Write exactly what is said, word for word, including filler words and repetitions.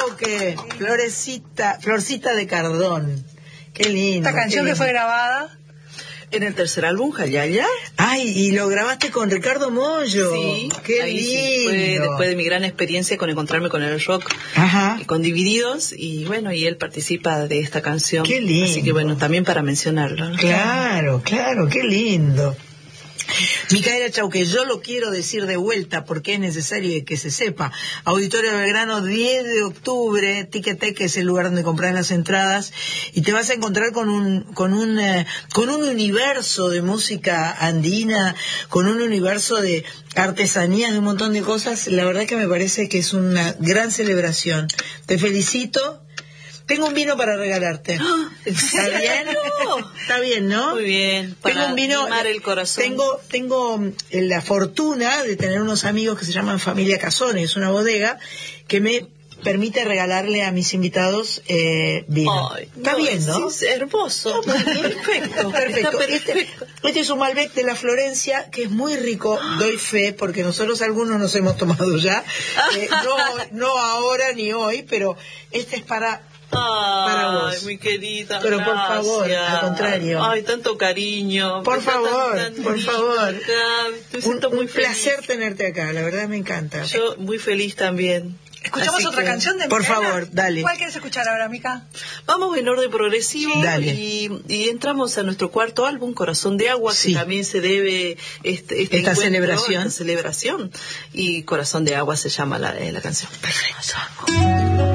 Chauque, Florecita, Florcita de Cardón. Qué lindo. Esta canción que fue grabada en el tercer álbum, Jayaya. Ay, y lo grabaste con Ricardo Mollo. Sí, qué ahí lindo. Sí. Fue después de mi gran experiencia con encontrarme con el rock, Ajá. Y con Divididos, y bueno, y él participa de esta canción. Qué lindo. Así que bueno, también para mencionarlo, ¿no? Claro, claro, qué lindo. Micaela Chauque, yo lo quiero decir de vuelta porque es necesario que se sepa. Auditorio Belgrano, diez de octubre, Ticketek es el lugar donde comprar las entradas y te vas a encontrar con un con un eh, con un universo de música andina, con un universo de artesanías, de un montón de cosas. La verdad que me parece que es una gran celebración. Te felicito. Tengo un vino para regalarte. ¡Ah! ¿Está bien? Está bien, ¿no? Muy bien. Para tengo un vino, mimar el corazón. Tengo, tengo la fortuna de tener unos amigos que se llaman Familia Casone, es una bodega que me permite regalarle a mis invitados eh, vino. Ay, está no, bien, ¿no? Es hermoso. No, perfecto, perfecto. Este, este es un Malbec de la Florencia que es muy rico, doy fe, porque nosotros algunos nos hemos tomado ya. Eh, no, no ahora ni hoy, pero este es para... Ay, para vos. Mi querida, pero gracias. por favor, al contrario. Ay, tanto cariño. Por favor, tan, tan por favor. Acá. Un, muy un placer tenerte acá, la verdad me encanta. Yo muy feliz también. ¿Escuchamos Así otra que, canción de por Micaela? favor, dale. ¿Cuál quieres escuchar ahora, Mica? Vamos en orden progresivo. Dale. Y, y entramos a nuestro cuarto álbum, Corazón de Agua, Sí. que también se debe este, este esta encuentro, celebración. esta celebración. Y Corazón de Agua se llama la, eh, la canción. Perfecto.